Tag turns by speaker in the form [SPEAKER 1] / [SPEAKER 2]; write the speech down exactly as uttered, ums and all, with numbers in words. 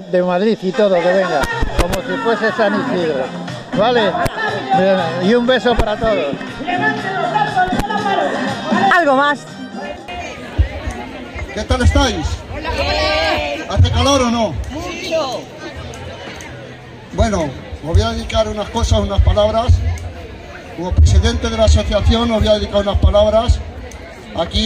[SPEAKER 1] de Madrid y todo, que venga, como si fuese San Isidro, ¿vale? Y un beso para todos.
[SPEAKER 2] Algo más.
[SPEAKER 3] ¿Qué tal estáis? ¿Hace calor o no?
[SPEAKER 4] Mucho.
[SPEAKER 3] Bueno, os voy a dedicar unas cosas, unas palabras. Como presidente de la asociación os voy a dedicar unas palabras. Aquí